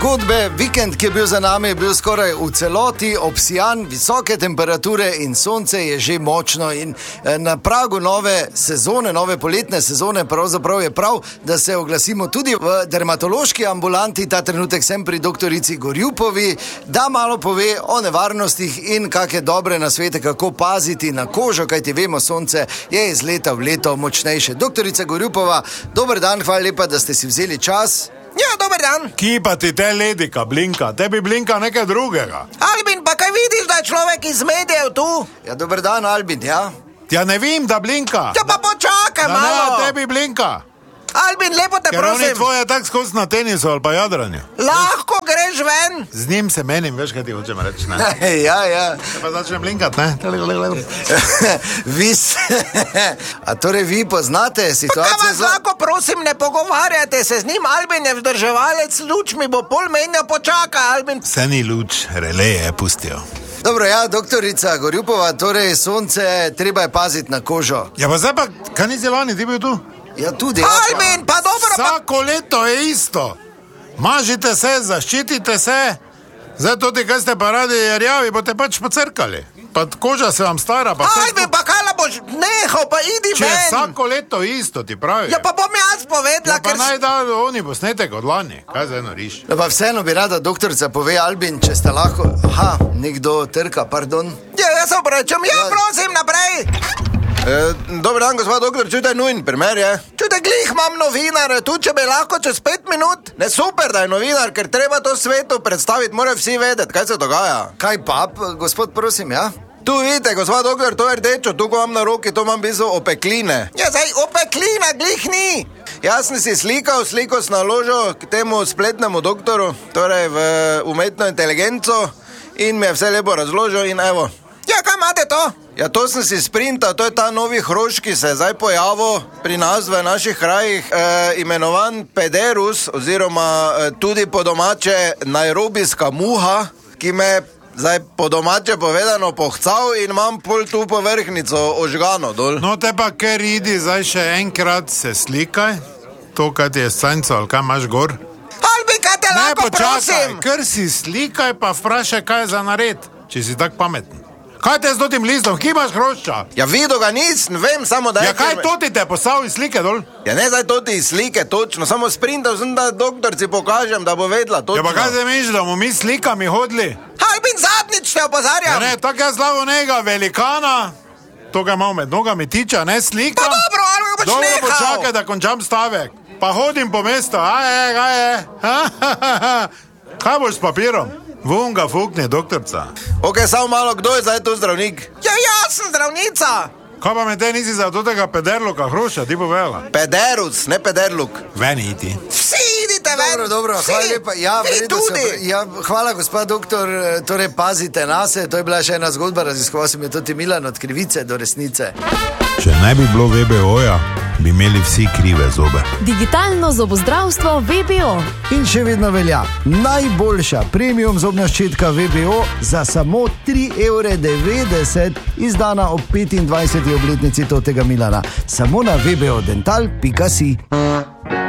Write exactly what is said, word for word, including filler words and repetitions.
Zgodbe, vikend, ki je bil za nami, je bil skoraj v celoti obsijan, visoke temperature in sonce je že močno in na pragu nove sezone, nove poletne sezone, pravzaprav je prav, da se oglasimo tudi v dermatološki ambulanti. Ta trenutek sem pri doktorici Gorjupovi, da malo pove o nevarnostih in kakšne dobre nasvete, kako paziti na kožo, kajti vemo, sonce je iz leta v leto močnejše. Doktorica Gorjupova, dober dan, hvala lepa, da ste si vzeli čas. Ja, dober dan. Ki pa ti te ledika blinka, tebi blinka nekaj drugega. Albin, pa kaj vidiš, da je človek iz medijev tu? Ja, dober dan, Albin, ja. Ja ne vem, da blinka. Ja, pa počakaj da malo. Ne, tebi blinka. Albin, lepo te Ker prosim. oni tvoje tak skozi na tenisu ali pa jadranju. Lahko greš ven. Z njim se menim, veš, kaj ti hočem reči, ne? Ja, ja. Se pa začne blinkat, ne? Vi se... A torej vi poznate Kaj situacijo? vas lahko prosim, ne pogovarjate se z njim, Albin je vzdrževalec, luč mi bo pol menja, počakaj, Albin. Vse ni luč, releje pustijo. Dobro, ja, doktorica Gorjupova, torej sonce, treba je paziti na kožo. Ja pa zdaj pa, kaj nisi lani, ti bil tu? Ja, tudi. Ja, Albin, pa dobro, pa... Vsako leto je isto. Mažite se, zaščitite se. Zdaj tudi, kaj ste pa radi rjavi, boste pač pocrkali. Pa koža se vam stara, pa vse Albin, skup- pa kaj la boš nehal, pa idi Če je ven. vsako leto isto, ti pravi. Ja, pa bom jaz povedala, Ja, pa ker... naj da oni posnetek od lani. Kaj zdaj noriš? Ja, pa vseeno bi rada doktorica pove, Albin, če ste lahko... Aha, nekdo trka, pardon. Ja, jaz se obračam, ja, prosim, naprej. E, dober dan, gospod doktor, čutaj nujen primer je. Čutaj, glih imam novinar, tu če bi lahko čez pet minut. Ne, super, da je novinar, ker treba to svetu predstaviti, morajo vsi vedeti, kaj se dogaja. Kaj pa, p- gospod, prosim, ja? Tu vidite, gospod doktor, to je rdečo, tu ko imam na roki, to imam v bistvu opekline. Ja, zdaj opeklina, glih ni. Jaz sem si slikal, sliko sem naložil k temu spletnemu doktoru, torej v umetno inteligenco in mi je vse lepo razložil in evo. Ja, kaj imate to? Ja, to sem si sprintal, to je ta novi hrošč, ki se je zdaj pojavil pri nas v naših krajih, e, imenovan pederus, oziroma e, tudi po domače nairobijska muha, ki me zdaj po domače povedano pohcal in imam pol tu povrhnico ožgano dol. No te pa ker idi, zdaj še enkrat se slikaj. To, kaj ti je sanco, ali kaj imaš gor. Albin, kaj te Ne, lahko počakaj, prosim? ker si slikaj, pa vprašaj, kaj je za nared, če si tak pameten. Kaj te z dotim listom, ki imaš hrošča? Ja, videl ga nisem, vem samo, da je... Ja, kaj to ti te postavi slike dol? Ja, ne zdaj to ti slike, točno, samo sprintal sem, da doktorci pokažem, da bo vedla, točno. Ja, pa kaj zdaj misliš, da bomo mi s slikami hodili? Albin, zadnjič te Ja, opozarjam. ne, tako jaz slavo njega, velikana, to ga imamo med nogami tiča, ne slika. Pa dobro, Albin, boš Dobro, nehal. počakaj, da končam stavek. Pa hodim po mestu, a je, a je. Kaj boš s papirom? Vun ga fukni, doktorca. Ok, samo malo, kdo je zdaj tu zdravnik? Ja, jaz sem zdravnica. Kaj pa me te nisi za do tega pederluka hruša, ti povela? Pederus, ne pederluk. Veni iti. Vsi idite ven. Dobro, dobro, Vsi. hvala lepa. Ja, Vi verjetno se- tudi. ja, hvala, gospod doktor, torej pazite nase, to je bila še ena zgodba, raziskoval sem je tudi Milan od krivice do resnice. Če ne bi bilo V B O-ja, bi imeli vsi krive zobe. Digitalno zobozdravstvo V B O. In še vedno velja najboljša premium zobna ščetka V B O za samo tri evre devetdeset, izdana ob petindvajseti obletnici totega Milana. Samo na v b o dental pika si.